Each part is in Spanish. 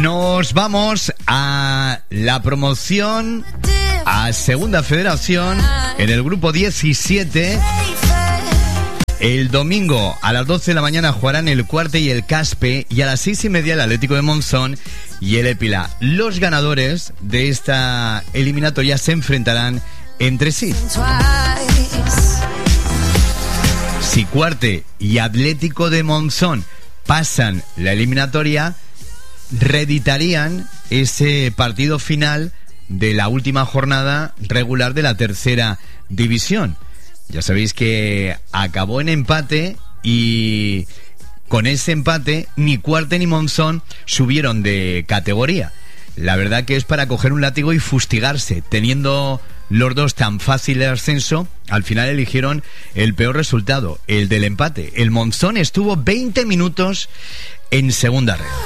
Nos vamos a la promoción a Segunda Federación en el grupo 17. El domingo a las 12 de la mañana jugarán el Cuarte y el Caspe, y a las 6:30 el Atlético de Monzón y el Épila. Los ganadores de esta eliminatoria se enfrentarán entre sí. Si Cuarte y Atlético de Monzón pasan la eliminatoria, reeditarían ese partido final de la última jornada regular de la tercera división. Ya sabéis que acabó en empate, y con ese empate ni Cuarte ni Monzón subieron de categoría. La verdad que es para coger un látigo y fustigarse. Teniendo los dos tan fácil el ascenso, al final eligieron el peor resultado, el del empate. El Monzón estuvo 20 minutos en segunda red.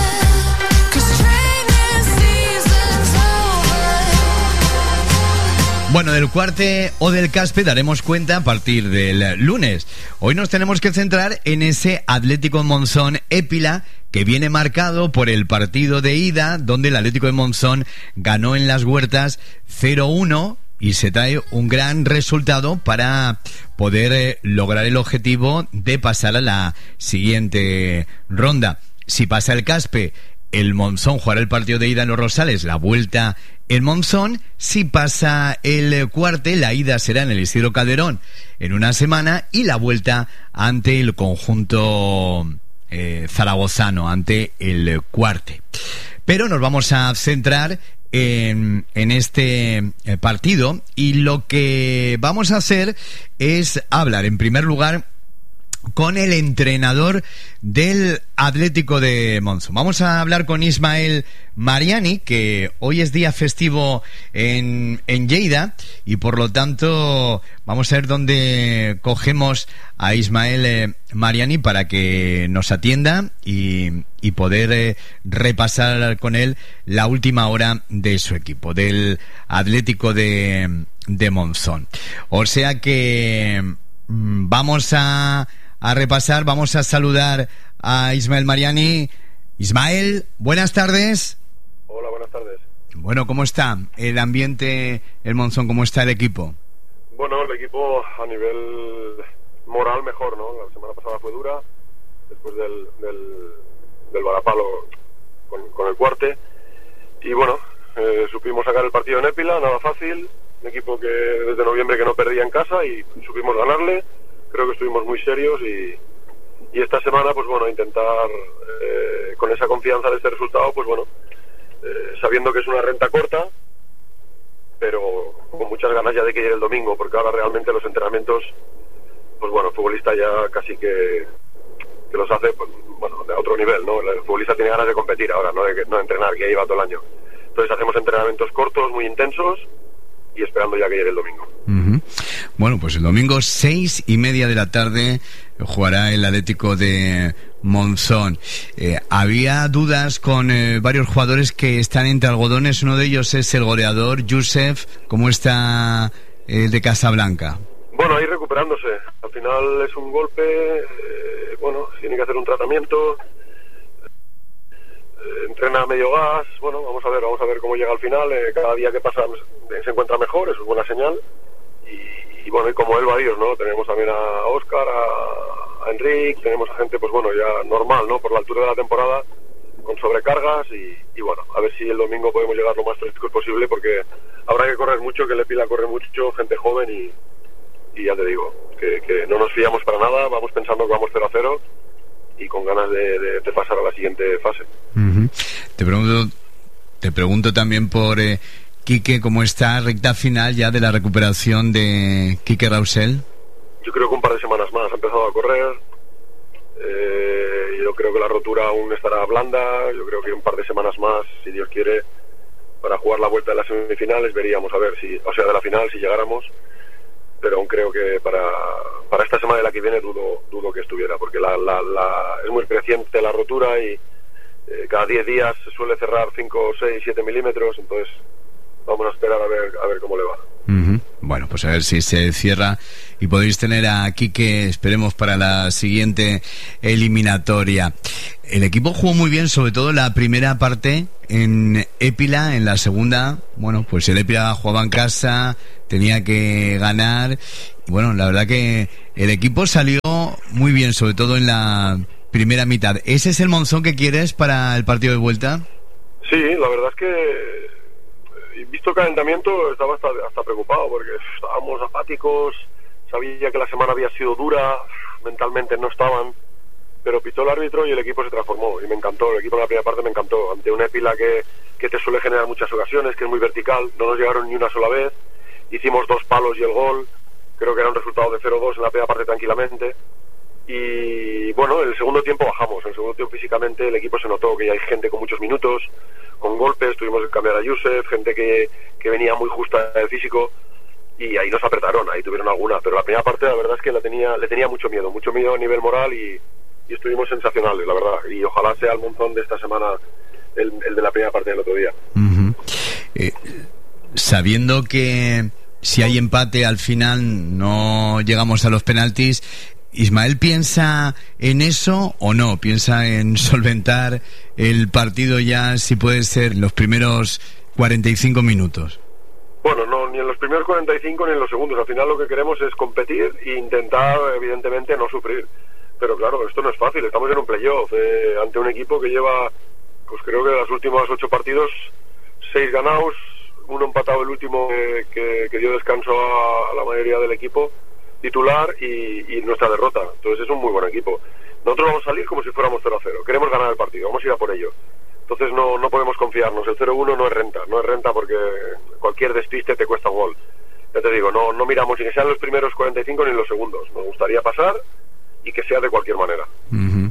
Bueno, del Cuarte o del Caspe daremos cuenta a partir del lunes. Hoy nos tenemos que centrar en ese Atlético Monzón Épila, que viene marcado por el partido de ida, donde el Atlético de Monzón ganó en Las Huertas 0-1, y se trae un gran resultado para poder lograr el objetivo de pasar a la siguiente ronda. Si pasa el Caspe, el Monzón jugará el partido de ida en Los Rosales, la vuelta en Monzón. Si pasa el Cuarte, la ida será en el Isidro Calderón en una semana, y la vuelta ante el conjunto zaragozano, ante el Cuarte. Pero nos vamos a centrar en este partido, y lo que vamos a hacer es hablar en primer lugar con el entrenador del Atlético de Monzón. Vamos a hablar con Ismael Mariani, que hoy es día festivo en Lleida, y por lo tanto vamos a ver dónde cogemos a Ismael Mariani para que nos atienda y poder repasar con él la última hora de su equipo, del Atlético de Monzón. O sea que vamos a repasar, vamos a saludar a Ismael Mariani. Ismael, buenas tardes. Hola, buenas tardes. Bueno, ¿cómo está el ambiente en Monzón? ¿Cómo está el equipo? Bueno, el equipo a nivel moral mejor, ¿no? La semana pasada fue dura, después del varapalo con el Cuarte, y bueno, supimos sacar el partido en Épila, nada fácil, un equipo que desde noviembre que no perdía en casa, y supimos ganarle. Creo que estuvimos muy serios, y esta semana, pues bueno, intentar con esa confianza de este resultado, pues bueno, sabiendo que es una renta corta, pero con muchas ganas ya de que llegue el domingo, porque ahora realmente los entrenamientos, pues bueno, el futbolista ya casi que los hace, pues, bueno, de otro nivel, ¿no? El futbolista tiene ganas de competir ahora, no de entrenar, que lleva todo el año. Entonces hacemos entrenamientos cortos, muy intensos, y esperando ya que llegue el domingo. Uh-huh. Bueno, pues el domingo 6:30 de la tarde jugará el Atlético de Monzón. Había dudas con varios jugadores que están entre algodones. Uno de ellos es el goleador Joseph. ¿Cómo está el de Casablanca? Bueno, ahí recuperándose. Al final es un golpe, bueno, tiene que hacer un tratamiento, entrena a medio gas. Bueno, vamos a ver cómo llega al final. Cada día que pasa se encuentra mejor, eso es buena señal. Y bueno, y como él va a Dios, ¿no? Tenemos también a Óscar, a Enrique, tenemos a gente, pues bueno, ya normal, ¿no? Por la altura de la temporada, con sobrecargas, y bueno, a ver si el domingo podemos llegar lo más frescos posible, porque habrá que correr mucho, que el Épila corre mucho, gente joven, y ya te digo, que no nos fiamos para nada, vamos pensando que vamos 0-0 y con ganas de pasar a la siguiente fase. Uh-huh. Te pregunto también por Quique, ¿cómo está recta final ya de la recuperación de Quique Rausel? Yo creo que un par de semanas más, ha empezado a correr, yo creo que la rotura aún estará blanda, yo creo que un par de semanas más, si Dios quiere, para jugar la vuelta de las semifinales, veríamos a ver si, o sea, de la final, si llegáramos, pero aún creo que para esta semana de la que viene dudo que estuviera, porque es muy creciente la rotura, y cada 10 días se suele cerrar 5, 6, 7 milímetros, entonces vamos a esperar a ver cómo le va. Uh-huh. Bueno, pues a ver si se cierra y podéis tener a Quique, esperemos, para la siguiente eliminatoria. El equipo jugó muy bien, sobre todo en la primera parte en Épila. En la segunda, bueno, pues el Épila jugaba en casa, tenía que ganar. Y bueno, la verdad que el equipo salió muy bien, sobre todo en la primera mitad. ¿Ese es el Monzón que quieres para el partido de vuelta? Sí, la verdad es que visto el calentamiento estaba hasta preocupado porque estábamos apáticos, sabía que la semana había sido dura, mentalmente no estaban, pero pitó el árbitro y el equipo se transformó y me encantó. El equipo en la primera parte me encantó, ante una Épila que te suele generar muchas ocasiones, que es muy vertical. No nos llegaron ni una sola vez, hicimos 2 palos y el gol, creo que era un resultado de 0-2 en la primera parte tranquilamente. Y bueno, en el segundo tiempo bajamos. En el segundo tiempo físicamente el equipo se notó que ya hay gente con muchos minutos, con golpes, tuvimos que cambiar a Yusef, gente que venía muy justa de físico, y ahí nos apretaron, ahí tuvieron alguna, pero la primera parte la verdad es que le tenía mucho miedo a nivel moral, y estuvimos sensacionales, la verdad, y ojalá sea el Monzón de esta semana el de la primera parte del otro día. Uh-huh. Sabiendo que si hay empate al final no llegamos a los penaltis, ¿Ismael piensa en eso o no? ¿Piensa en solventar el partido ya, si puede ser, los primeros 45 minutos? Bueno, no, ni en los primeros 45 ni en los segundos. Al final lo que queremos es competir e intentar, evidentemente, no sufrir. Pero claro, esto no es fácil. Estamos en un playoff ante un equipo que lleva, pues creo que de los últimos 8 partidos, 6 ganados, 1 empatado, el último que dio descanso a la mayoría del equipo titular, y nuestra derrota. Entonces es un muy buen equipo. Nosotros vamos a salir como si fuéramos 0-0. Queremos ganar el partido, vamos a ir a por ello. Entonces no podemos confiarnos. El 0-1 no es renta porque cualquier despiste te cuesta un gol. Ya te digo, no miramos ni que sean los primeros 45 ni en los segundos. Nos gustaría pasar y que sea de cualquier manera. Uh-huh.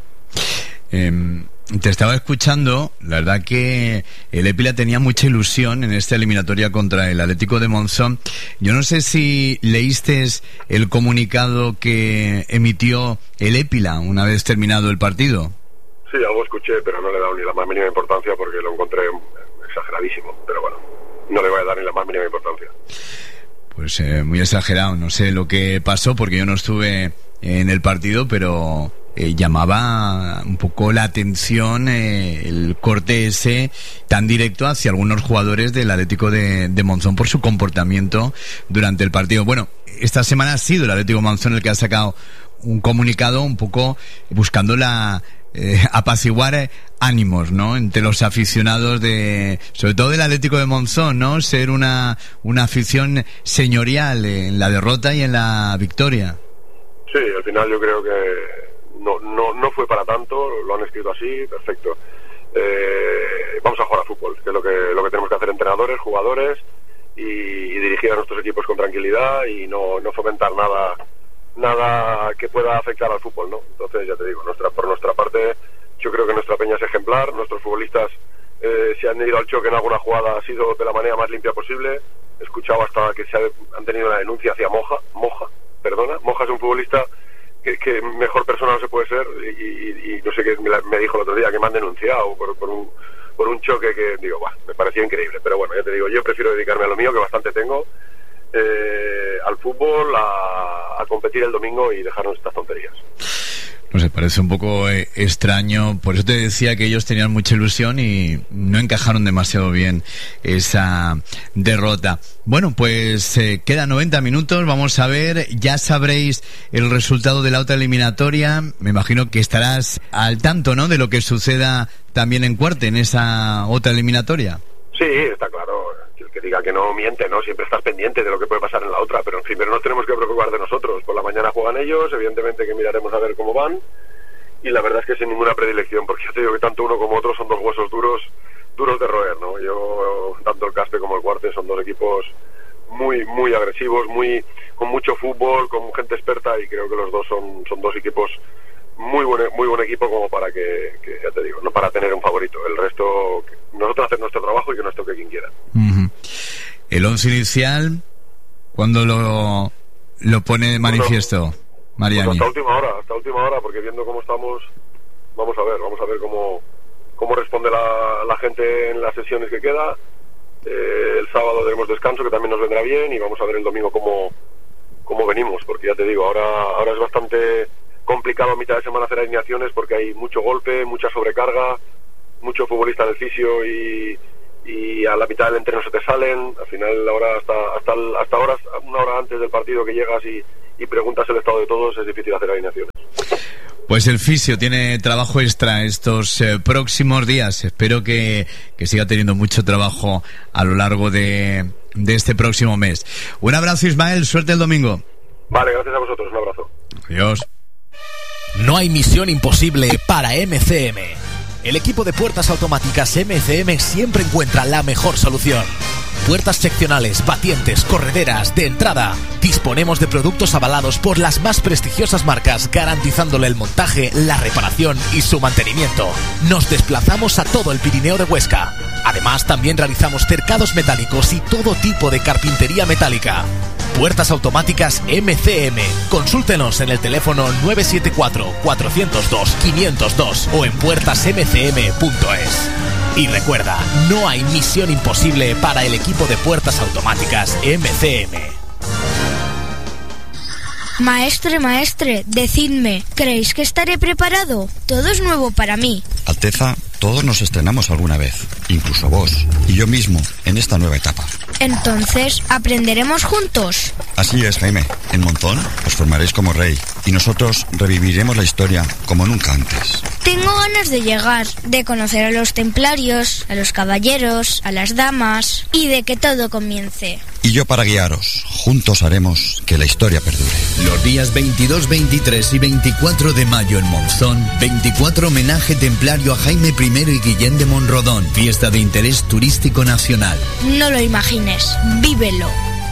Te estaba escuchando, la verdad que el Épila tenía mucha ilusión en esta eliminatoria contra el Atlético de Monzón. Yo no sé si leíste el comunicado que emitió el Épila una vez terminado el partido. Sí, algo escuché, pero no le he dado ni la más mínima importancia porque lo encontré exageradísimo. Pero bueno, no le voy a dar ni la más mínima importancia. Pues muy exagerado, no sé lo que pasó porque yo no estuve en el partido, pero llamaba un poco la atención el corte ese tan directo hacia algunos jugadores del Atlético de Monzón por su comportamiento durante el partido. Bueno, esta semana ha sido el Atlético de Monzón el que ha sacado un comunicado un poco buscando apaciguar ánimos, ¿no?, entre los aficionados sobre todo del Atlético de Monzón, ¿no?, ser una afición señorial en la derrota y en la victoria. Sí, al final yo creo que no fue para tanto, lo han escrito así, perfecto. Vamos a jugar a fútbol, que es lo que tenemos que hacer entrenadores, jugadores, y dirigir a nuestros equipos con tranquilidad y no fomentar nada que pueda afectar al fútbol, ¿no? Entonces, ya te digo, por nuestra parte, yo creo que nuestra peña es ejemplar. Nuestros futbolistas, si han ido al choque en alguna jugada, ha sido de la manera más limpia posible. He escuchado hasta que han tenido una denuncia hacia Moja es un futbolista que mejor persona no se puede ser, y no sé qué me dijo el otro día, que me han denunciado por un choque que, digo, me parecía increíble. Pero bueno, ya te digo, yo prefiero dedicarme a lo mío, que bastante tengo, al fútbol, a competir el domingo y dejarnos estas tonterías. No sé, parece un poco extraño. Por eso te decía que ellos tenían mucha ilusión y no encajaron demasiado bien esa derrota. Bueno, pues quedan 90 minutos. Vamos a ver, ya sabréis el resultado de la otra eliminatoria. Me imagino que estarás al tanto, ¿no?, de lo que suceda también en Cuarte, en esa otra eliminatoria. Sí, está claro. El que diga que no miente, ¿no? Siempre estás pendiente de lo que puede pasar en la otra, pero primero nos tenemos que preocupar de nosotros. Por la mañana juegan ellos, evidentemente que miraremos a ver cómo van, y la verdad es que sin ninguna predilección, porque yo te digo que tanto uno como otro son dos huesos duros de roer, ¿no? Tanto el Caspe como el Cuarte son dos equipos muy agresivos, con mucho fútbol, con gente experta, y creo que los dos son dos equipos muy buen equipo como para que ya te digo, no para tener un favorito. El resto, nosotros hacer nuestro trabajo y que nos toque quien quiera. Uh-huh. El once inicial, ¿cuándo lo pone de manifiesto, Mariani? Pues hasta última hora, porque viendo cómo estamos, vamos a ver cómo responde la gente en las sesiones que queda, El sábado tenemos descanso, que también nos vendrá bien, y vamos a ver el domingo cómo venimos, porque ya te digo, ahora es bastante complicado a mitad de semana hacer alineaciones porque hay mucho golpe, mucha sobrecarga, mucho futbolista del fisio y a la mitad del entreno se te salen. Al final, ahora hasta horas, una hora antes del partido que llegas y preguntas el estado de todos, es difícil hacer alineaciones. Pues el fisio tiene trabajo extra estos próximos días. Espero que siga teniendo mucho trabajo a lo largo de este próximo mes. Un abrazo, Ismael, suerte el domingo. Vale, gracias a vosotros, un abrazo. Adiós. No hay misión imposible para MCM. El equipo de puertas automáticas MCM siempre encuentra la mejor solución. Puertas seccionales, batientes, correderas, de entrada. Disponemos de productos avalados por las más prestigiosas marcas, garantizándole el montaje, la reparación y su mantenimiento. Nos desplazamos a todo el Pirineo de Huesca. Además, también realizamos cercados metálicos y todo tipo de carpintería metálica. Puertas automáticas MCM. Consúltenos en el teléfono 974-402-502 o en puertasmcm.es. Y recuerda, no hay misión imposible para el equipo de puertas automáticas MCM. Maestre, decidme, ¿creéis que estaré preparado? Todo es nuevo para mí. Alteza, todos nos estrenamos alguna vez, incluso vos y yo mismo, en esta nueva etapa. Entonces, ¿aprenderemos juntos? Así es, Jaime. En Monzón os formaréis como rey y nosotros reviviremos la historia como nunca antes. Tengo ganas de llegar, de conocer a los templarios, a los caballeros, a las damas y de que todo comience. Y yo para guiaros, juntos haremos que la historia perdure. Los días 22, 23 y 24 de mayo en Monzón, 24 homenaje templario a Jaime I y Guillén de Monrodón, fiesta de interés turístico nacional. No lo imagines, vívelo.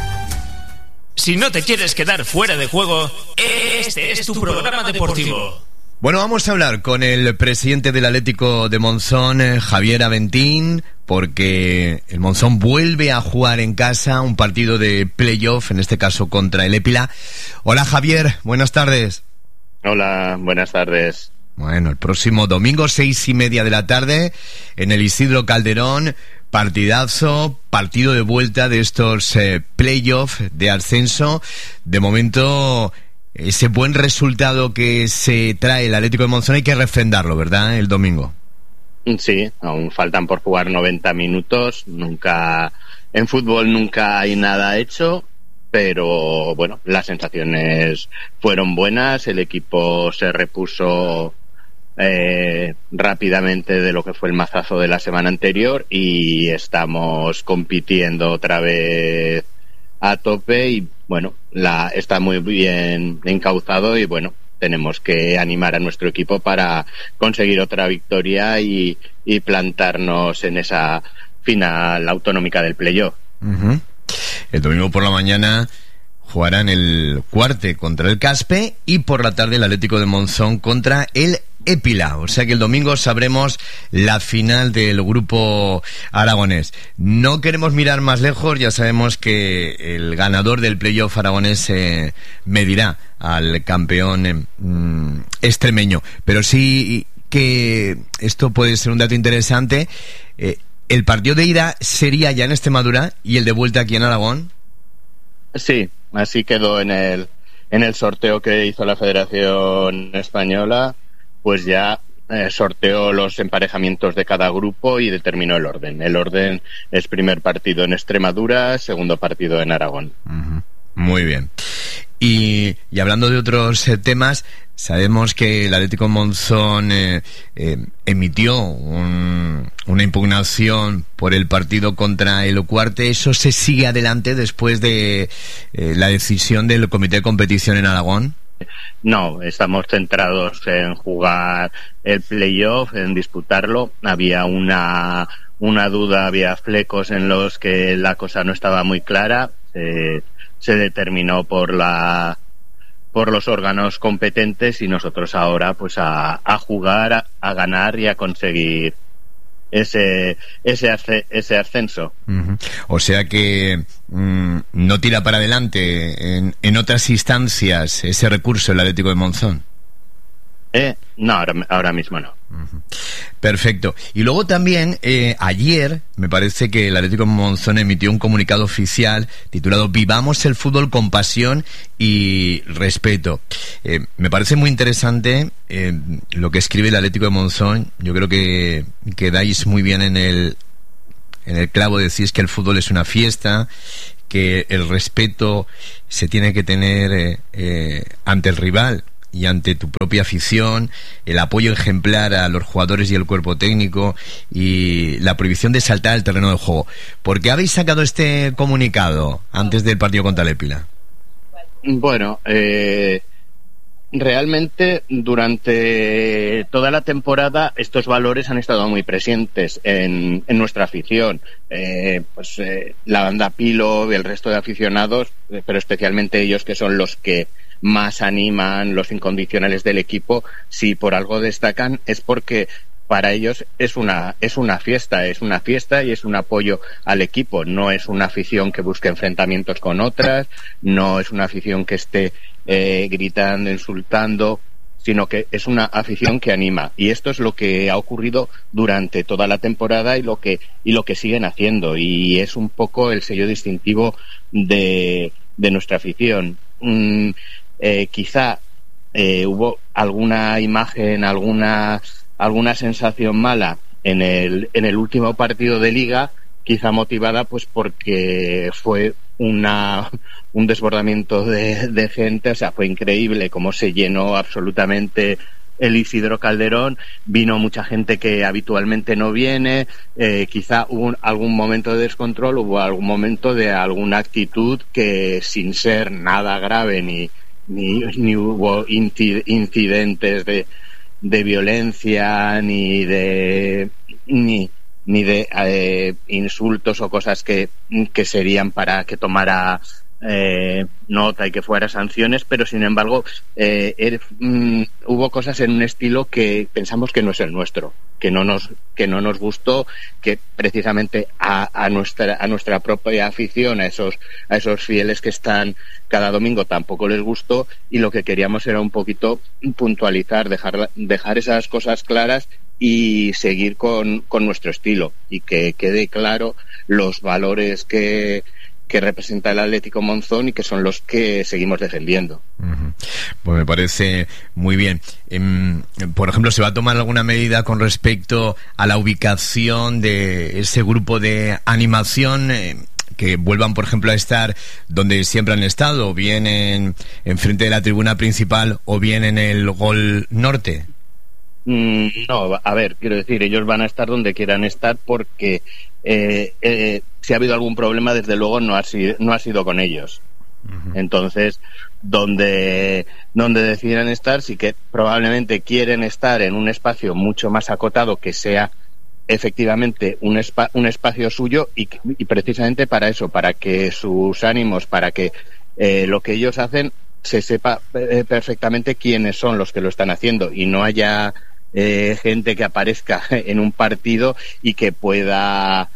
Si no te quieres quedar fuera de juego, este es tu programa deportivo. Bueno, vamos a hablar con el presidente del Atlético de Monzón, Javier Aventín, porque el Monzón vuelve a jugar en casa un partido de playoff, en este caso contra el Épila. Hola Javier, buenas tardes. Hola, buenas tardes. Bueno, el próximo domingo, 6:30 de la tarde, en el Isidro Calderón, partidazo, partido de vuelta de estos playoff de ascenso. De momento, ese buen resultado que se trae el Atlético de Monzón hay que refrendarlo, ¿verdad? El domingo. Sí, aún faltan por jugar 90 minutos. En fútbol nunca hay nada hecho, pero bueno, las sensaciones fueron buenas. El equipo se repuso rápidamente de lo que fue el mazazo de la semana anterior y estamos compitiendo otra vez a tope y bueno, está muy bien encauzado y bueno, tenemos que animar a nuestro equipo para conseguir otra victoria y plantarnos en esa final autonómica del playoff. Uh-huh. El domingo por la mañana jugarán el Cuarte contra el Caspe y por la tarde el Atlético de Monzón contra el Épila. O sea que el domingo sabremos la final del grupo aragonés. No queremos mirar más lejos, ya sabemos que el ganador del playoff aragonés se medirá al campeón extremeño. Pero sí que esto puede ser un dato interesante. ¿El partido de ida sería ya en Extremadura y el de vuelta aquí en Aragón? Sí, así quedó en el sorteo que hizo la Federación Española. Pues ya sorteó los emparejamientos de cada grupo y determinó el orden. El orden es primer partido en Extremadura, segundo partido en Aragón. Uh-huh. Muy bien. Y hablando de otros temas, sabemos que el Atlético Monzón emitió una impugnación por el partido contra el Cuarte. ¿Eso se sigue adelante después de la decisión del Comité de Competición en Aragón? No, estamos centrados en jugar el playoff, en disputarlo. Había una duda, había flecos en los que la cosa no estaba muy clara. Se determinó por los órganos competentes y nosotros ahora pues a jugar, a ganar y a conseguir ese ascenso. Uh-huh. O sea que no tira para adelante en otras instancias ese recurso el Atlético de Monzón. No, ahora mismo no. Perfecto. Y luego también, ayer, me parece que el Atlético de Monzón emitió un comunicado oficial titulado Vivamos el fútbol con pasión y respeto. Me parece muy interesante lo que escribe el Atlético de Monzón. Yo creo que dais muy bien en el clavo, decís que el fútbol es una fiesta, que el respeto se tiene que tener ante el rival y ante tu propia afición, el apoyo ejemplar a los jugadores y el cuerpo técnico y la prohibición de saltar al terreno de juego. ¿Por qué habéis sacado este comunicado antes del partido contra el Épila? Bueno, realmente durante toda la temporada estos valores han estado muy presentes en nuestra afición. La banda Pilo y el resto de aficionados, pero especialmente ellos, que son los que más animan, los incondicionales del equipo, si por algo destacan es porque para ellos es una fiesta y es un apoyo al equipo. No es una afición que busque enfrentamientos con otras, no es una afición que esté gritando, insultando, sino que es una afición que anima. Y esto es lo que ha ocurrido durante toda la temporada y lo que siguen haciendo. Y es un poco el sello distintivo de nuestra afición. Quizá hubo alguna imagen, alguna sensación mala en el último partido de Liga, quizá motivada pues porque fue un desbordamiento de gente. O sea, fue increíble cómo se llenó absolutamente el Isidro Calderón. Vino mucha gente que habitualmente no viene. Quizá hubo algún momento de descontrol, hubo algún momento de alguna actitud que, sin ser nada grave ni hubo incidentes de violencia ni de insultos o cosas que serían para que tomara nota y que fuera sanciones, pero sin embargo hubo cosas en un estilo que pensamos que no es el nuestro, que no nos gustó, que precisamente a nuestra propia afición, a esos fieles que están cada domingo, tampoco les gustó, y lo que queríamos era un poquito puntualizar, dejar esas cosas claras y seguir con nuestro estilo, y que quede claro los valores que representa el Atlético Monzón y que son los que seguimos defendiendo. Pues me parece muy bien. Por ejemplo, ¿se va a tomar alguna medida con respecto a la ubicación de ese grupo de animación, que vuelvan, por ejemplo, a estar donde siempre han estado, o bien en frente de la tribuna principal o bien en el Gol Norte? No, a ver, quiero decir, ellos van a estar donde quieran estar, porque si ha habido algún problema, desde luego no ha sido con ellos. Entonces, donde decidan estar, sí que probablemente quieren estar en un espacio mucho más acotado, que sea efectivamente un espacio suyo, y precisamente para eso, para que sus ánimos, para que lo que ellos hacen se sepa perfectamente quiénes son los que lo están haciendo, y no haya gente que aparezca en un partido y que pueda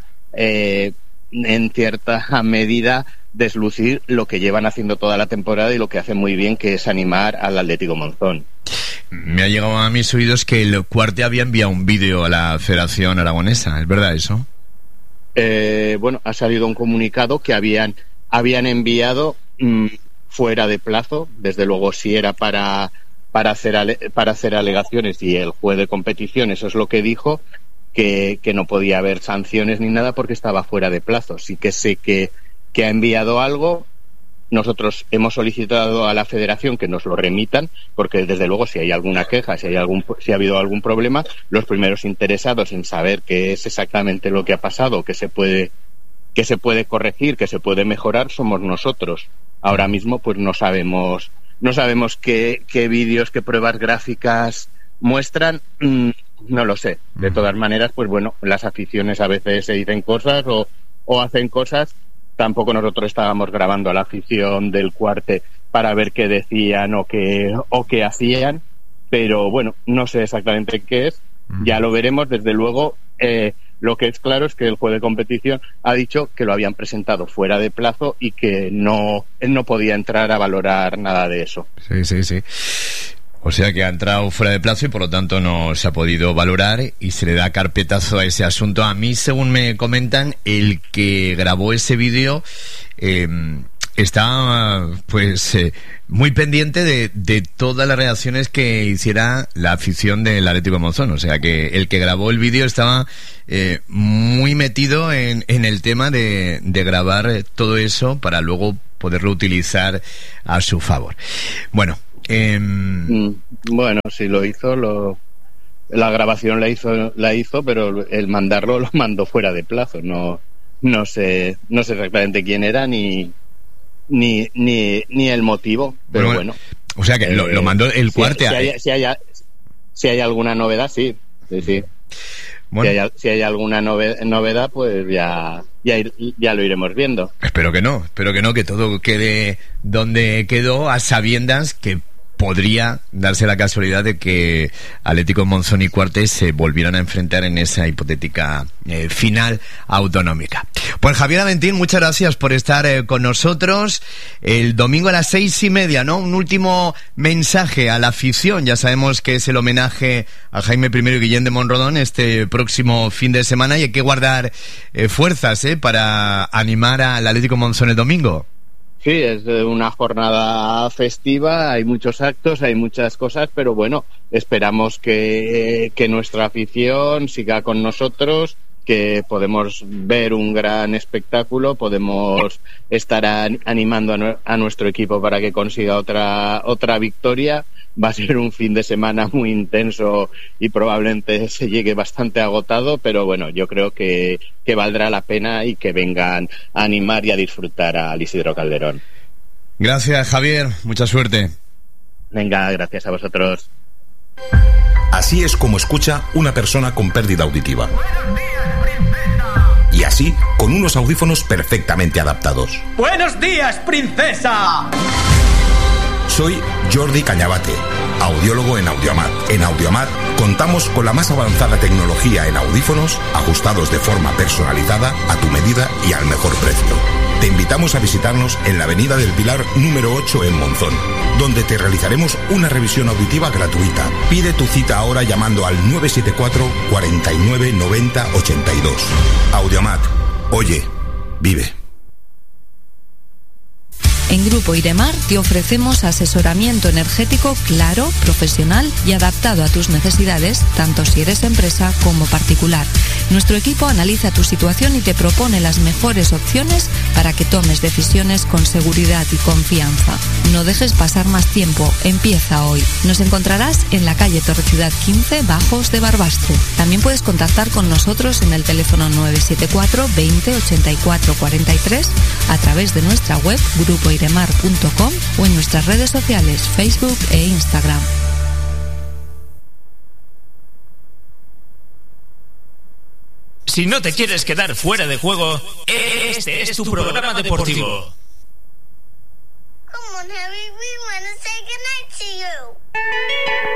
en cierta medida deslucir lo que llevan haciendo toda la temporada y lo que hacen muy bien, que es animar al Atlético Monzón. Me ha llegado a mis oídos que el Cuarte había enviado un vídeo a la Federación Aragonesa. ¿Es verdad eso? Bueno, ha salido un comunicado que habían enviado fuera de plazo. Desde luego, si era para hacer alegaciones, y el juez de competición, eso es lo que dijo, que no podía haber sanciones ni nada porque estaba fuera de plazo. Sí que sé que ha enviado algo. Nosotros hemos solicitado a la Federación que nos lo remitan, porque desde luego, si hay alguna queja, si ha habido algún problema, los primeros interesados en saber qué es exactamente lo que ha pasado, que se puede corregir, que se puede mejorar, somos nosotros. Ahora mismo pues no sabemos qué vídeos, qué pruebas gráficas muestran. No lo sé. De todas maneras, pues bueno, las aficiones a veces se dicen cosas o hacen cosas. Tampoco nosotros estábamos grabando a la afición del Cuarte para ver qué decían o qué hacían, pero bueno, no sé exactamente qué es. Ya lo veremos. Desde luego, lo que es claro es que el juez de competición ha dicho que lo habían presentado fuera de plazo y que él no podía entrar a valorar nada de eso. Sí. O sea que ha entrado fuera de plazo y por lo tanto no se ha podido valorar y se le da carpetazo a ese asunto. A mí, según me comentan, el que grabó ese vídeo está pues muy pendiente de todas las reacciones que hiciera la afición del Atlético de Monzón. O sea que el que grabó el vídeo estaba muy metido en el tema de grabar todo eso para luego poderlo utilizar a su favor. Bueno, bueno, si lo hizo, la grabación la hizo, pero el mandarlo lo mandó fuera de plazo. No sé exactamente quién era ni el motivo, pero bueno. O sea que lo mandó el cuarte. Si hay alguna novedad, sí. Bueno. Si hay alguna novedad, pues ya lo iremos viendo. Espero que no, que todo quede donde quedó, a sabiendas que podría darse la casualidad de que Atlético Monzón y Cuarte se volvieran a enfrentar en esa hipotética final autonómica. Pues Javier Aventín, muchas gracias por estar con nosotros el domingo a las 6:30, ¿no? Un último mensaje a la afición. Ya sabemos que es el homenaje a Jaime I y Guillén de Monrodón este próximo fin de semana y hay que guardar fuerzas para animar al Atlético Monzón el domingo. Sí, es una jornada festiva, hay muchos actos, hay muchas cosas, pero bueno, esperamos que nuestra afición siga con nosotros, que podemos ver un gran espectáculo, podemos estar animando a nuestro equipo para que consiga otra victoria. Va a ser un fin de semana muy intenso y probablemente se llegue bastante agotado, pero bueno, yo creo que valdrá la pena y que vengan a animar y a disfrutar al Isidro Calderón. Gracias, Javier. Mucha suerte. Venga, gracias a vosotros. Así es como escucha una persona con pérdida auditiva. Y así, con unos audífonos perfectamente adaptados. ¡Buenos días, princesa! Soy Jordi Cañabate, audiólogo en Audioamat. En Audioamat contamos con la más avanzada tecnología en audífonos, ajustados de forma personalizada, a tu medida y al mejor precio. Te invitamos a visitarnos en la Avenida del Pilar número 8 en Monzón, donde te realizaremos una revisión auditiva gratuita. Pide tu cita ahora llamando al 974 49 90 82. Audioamat. Oye, vive. En Grupo Iremar te ofrecemos asesoramiento energético claro, profesional y adaptado a tus necesidades, tanto si eres empresa como particular. Nuestro equipo analiza tu situación y te propone las mejores opciones para que tomes decisiones con seguridad y confianza. No dejes pasar más tiempo, empieza hoy. Nos encontrarás en la calle Torreciudad 15, Bajos de Barbastro. También puedes contactar con nosotros en el teléfono 974 20 84 43 a través de nuestra web grupoiremar.com o en nuestras redes sociales Facebook e Instagram. Si no te quieres quedar fuera de juego, este es tu programa deportivo. Come on, Harry, we want to say goodnight to you.